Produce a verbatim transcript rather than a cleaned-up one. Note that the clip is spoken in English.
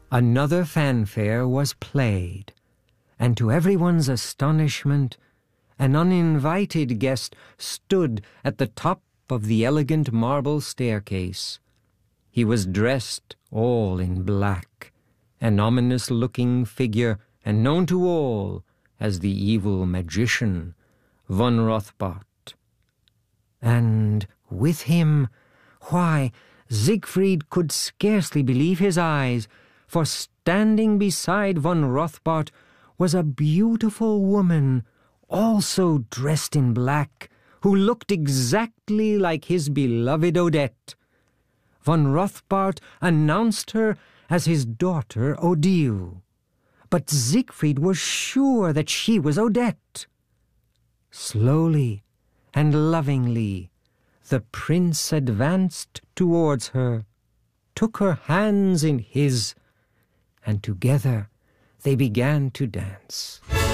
Another fanfare was played, and to everyone's astonishment, an uninvited guest stood at the top of the elegant marble staircase. He was dressed all in black, an ominous-looking figure, and known to all as the evil magician, von Rothbart. And with him, why, Siegfried could scarcely believe his eyes, for standing beside von Rothbart was a beautiful woman, also dressed in black, who looked exactly like his beloved Odette. Von Rothbart announced her as his daughter Odile, but Siegfried was sure that she was Odette. Slowly and lovingly, the prince advanced towards her, took her hands in his, and together they began to dance.